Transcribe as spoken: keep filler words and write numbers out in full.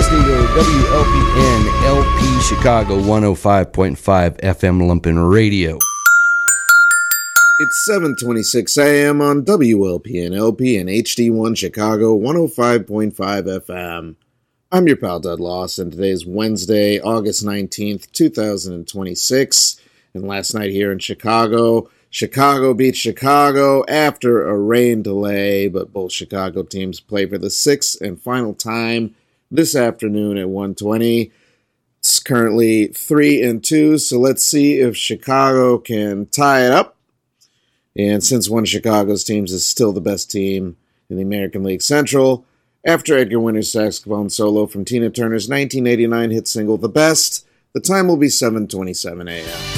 listening to W L P N L P Chicago one oh five point five F M Lumpin Radio. It's seven twenty-six a.m. on W L P N L P and H D one Chicago one oh five point five F M. I'm your pal Dud Loss, and today's Wednesday, August nineteenth, twenty twenty-six. And last night here in Chicago, Chicago beat Chicago after a rain delay, but both Chicago teams play for the sixth and final time this afternoon at one twenty. It's currently three and two, so let's see if Chicago can tie it up. And since one of Chicago's teams is still the best team in the American League Central, after Edgar Winter's saxophone solo from Tina Turner's nineteen eighty-nine hit single, The Best, the time will be seven twenty-seven a.m.